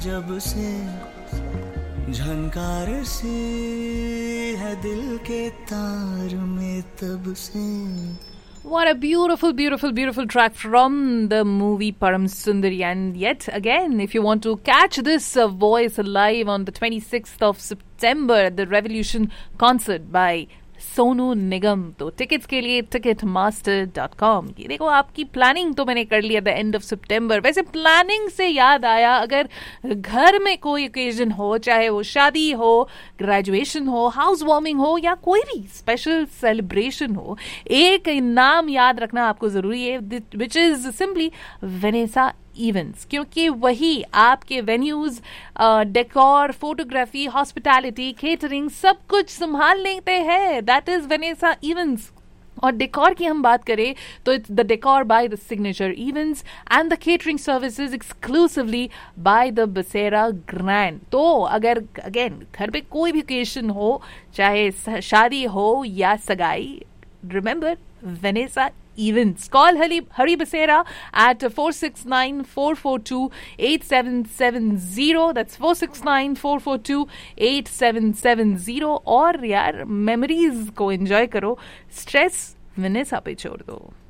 जब से झनकार सी है दिल के तार में तब से. What a beautiful, beautiful, beautiful track from the movie Param Sundari. And yet again, if you want to catch this voice live on the 26th of September at the Revolution concert by Sonu Nigam, तो tickets के लिए ticketmaster.com. ये देखो, आपकी planning तो मैंने कर ली at the end of सितंबर. वैसे प्लानिंग से याद आया, अगर घर में कोई ओकेजन हो, चाहे वो शादी हो, ग्रेजुएशन हो, हाउस वार्मिंग हो या कोई भी स्पेशल सेलिब्रेशन हो, एक नाम याद रखना आपको जरूरी है, which is simply Vanessa events. क्योंकि वही आपके venues, decor, photography, hospitality, catering सब कुछ संभाल लेते हैं. That is Vanessa events. और डेकोर की हम बात करें तो it's the decor by the signature events and the catering services exclusively by the बसेरा ग्रैंड. तो अगर अगेन घर पे कोई भी ओकेजन हो, चाहे शादी हो या सगाई, remember Vanessa events. Call Hari Basera at 469-442-8770. That's 469-442-8770. और यार मेमोरीज को एंजॉय करो, स्ट्रेस वेनेसा पे छोड़ दो.